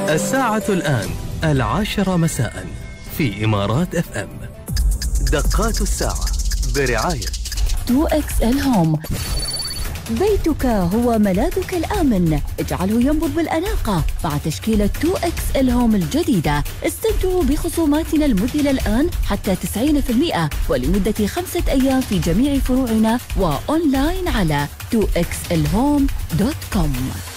الساعة الآن 10 مساء في إمارات اف ام. دقات الساعة برعاية 2XL هوم. بيتك هو ملاذك الآمن، اجعله ينبض بالأناقة مع تشكيلة 2XL هوم الجديدة. استمتعوا بخصوماتنا المذهلة الآن حتى 90% ولمدة 5 أيام في جميع فروعنا وأونلاين على 2xlhome.com.